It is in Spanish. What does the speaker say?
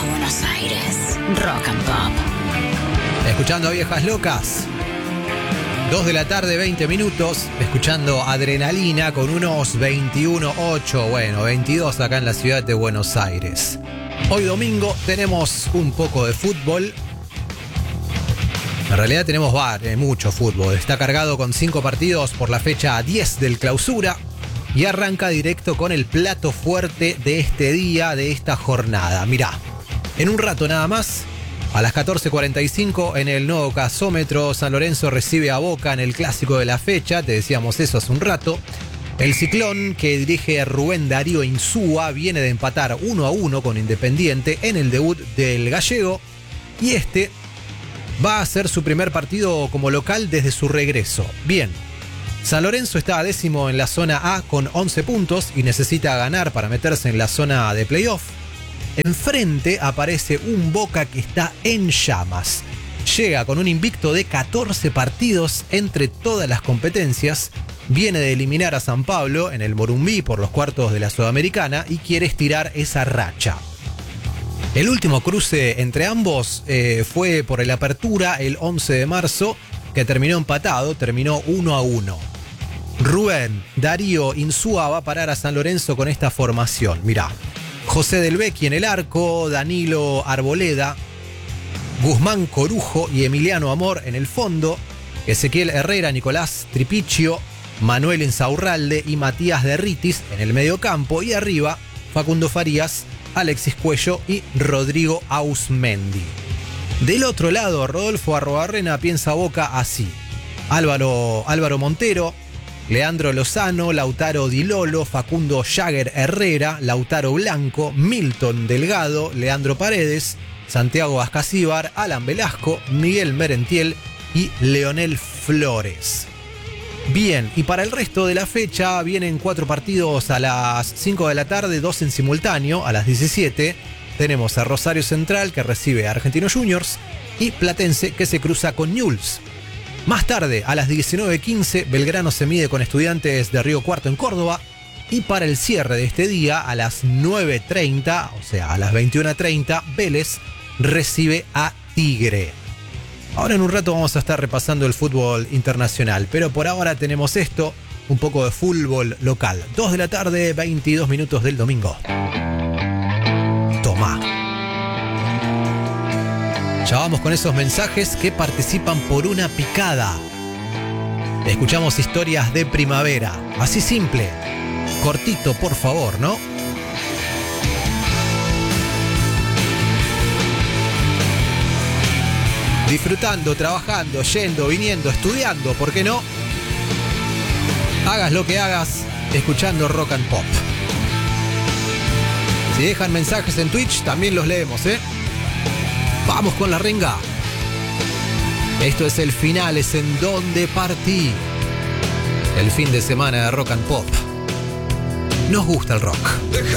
Buenos Aires. Rock and Pop. Escuchando a Viejas Locas. 2 de la tarde, 20 minutos. Escuchando Adrenalina con unos 21.8. Bueno, 22 acá en la ciudad de Buenos Aires. Hoy domingo tenemos un poco de fútbol. En realidad tenemos mucho fútbol. Está cargado con 5 partidos por la fecha 10 del Clausura. Y arranca directo con el plato fuerte de este día, de esta jornada. Mirá, en un rato nada más, a las 14:45 en el nuevo gasómetro, San Lorenzo recibe a Boca en el clásico de la fecha. Te decíamos eso hace un rato. El Ciclón, que dirige Rubén Darío Insúa, viene de empatar 1-1 con Independiente en el debut del gallego. Y este va a ser su primer partido como local desde su regreso. Bien. San Lorenzo está décimo en la zona A con 11 puntos y necesita ganar para meterse en la zona de playoff. Enfrente aparece un Boca que está en llamas. Llega con un invicto de 14 partidos entre todas las competencias. Viene de eliminar a San Pablo en el Morumbí por los cuartos de la Sudamericana y quiere estirar esa racha. El último cruce entre ambos fue por el Apertura el 11 de marzo, que terminó empatado, terminó 1-1. Rubén Darío Insúa va a parar a San Lorenzo con esta formación. Mirá, José Del Vecchi en el arco, Danilo Arboleda, Guzmán Corujo y Emiliano Amor en el fondo, Ezequiel Herrera, Nicolás Tripicchio, Manuel Insaurralde y Matías Derritis en el mediocampo, y arriba Facundo Farías, Alexis Cuello y Rodrigo Ausmendi. Del otro lado, Rodolfo Arruabarrena piensa Boca así: Álvaro Montero, Leandro Lozano, Lautaro Di Lolo, Facundo Jagger Herrera, Lautaro Blanco, Milton Delgado, Leandro Paredes, Santiago Ascasíbar, Alan Velasco, Miguel Merentiel y Leonel Flores. Bien, y para el resto de la fecha vienen 4 partidos a las 5 de la tarde, 2 en simultáneo a las 17. Tenemos a Rosario Central, que recibe a Argentinos Juniors, y Platense, que se cruza con Newell's. Más tarde, a las 19:15, Belgrano se mide con Estudiantes de Río Cuarto en Córdoba. Y para el cierre de este día, a las 9:30, o sea, a las 21:30, Vélez recibe a Tigre. Ahora en un rato vamos a estar repasando el fútbol internacional, pero por ahora tenemos esto, un poco de fútbol local. 2 de la tarde, 22 minutos del domingo. Tomá. Ya vamos con esos mensajes que participan por una picada. Escuchamos historias de primavera. Así simple. Cortito, por favor, ¿no? Disfrutando, trabajando, yendo, viniendo, estudiando, ¿por qué no? Hagas lo que hagas, escuchando Rock and Pop. Si dejan mensajes en Twitch, también los leemos, ¿eh? Vamos con la renga. Esto es el final, es en donde partí. El fin de semana de Rock and Pop. Nos gusta el rock.